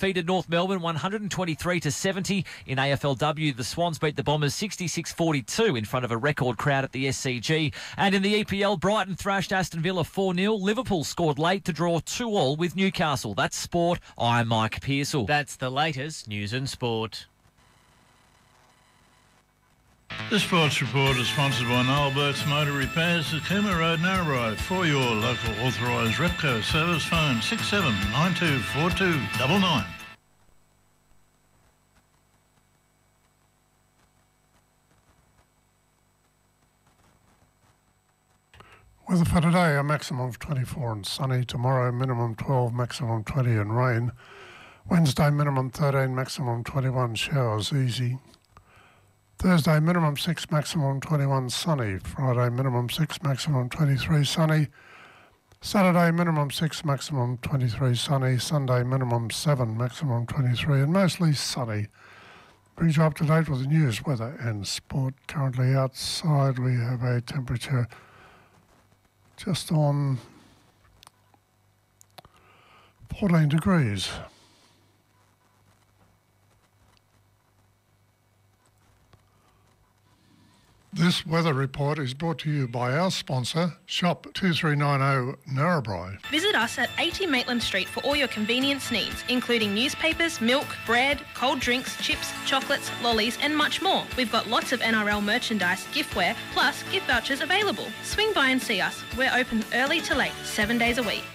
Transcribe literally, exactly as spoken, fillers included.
defeated North Melbourne one hundred twenty-three to seventy. In A F L W, the Swans beat the Bombers sixty-six forty-two in front of a record crowd at the S C G. And in the E P L, Brighton thrashed Aston Villa four nil. Liverpool scored late to draw two all with Newcastle. That's sport. I'm Mike Pearsall. That's the latest news and sport. The Sports Report is sponsored by Noel Burke's Motor Repairs at Cooma Road, Narrabri. For your local authorised Repco service, phone six seven nine two four two nine nine. Weather for today, a maximum of twenty-four and sunny. Tomorrow, minimum twelve, maximum twenty and rain. Wednesday, minimum thirteen, maximum twenty-one, showers easy. Thursday, minimum six, maximum twenty-one, sunny. Friday, minimum six, maximum twenty-three, sunny. Saturday, minimum six, maximum twenty-three, sunny. Sunday, minimum seven, maximum twenty-three, and mostly sunny. Brings you up to date with the news, weather and sport. Currently outside, we have a temperature just on fourteen degrees. This weather report is brought to you by our sponsor, Shop two three nine zero Narrabri. Visit us at eighty Maitland Street for all your convenience needs, including newspapers, milk, bread, cold drinks, chips, chocolates, lollies and much more. We've got lots of N R L merchandise, giftware, plus gift vouchers available. Swing by and see us. We're open early to late, seven days a week.